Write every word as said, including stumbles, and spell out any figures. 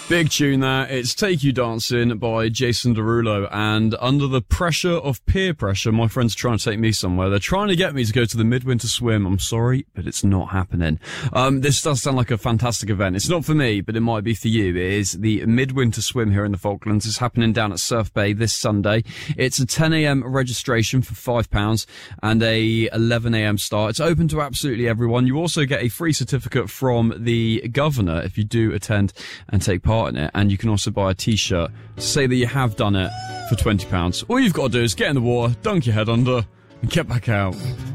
Big tune there. It's Take You Dancing by Jason Derulo. And under the pressure of peer pressure, my friends are trying to take me somewhere. They're trying to get me to go to the Midwinter Swim. I'm sorry, but it's not happening. Um, this does sound like a fantastic event. It's not for me, but it might be for you. It is the Midwinter Swim here in the Falklands. It's happening down at Surf Bay this Sunday. It's a ten a.m. registration for five pounds and a eleven a.m. start. It's open to absolutely everyone. You also get a free certificate from the governor if you do attend and take part in it, and you can also buy a t-shirt to say that you have done it for twenty pounds. All you've got to do is get in the water, dunk your head under, and get back out.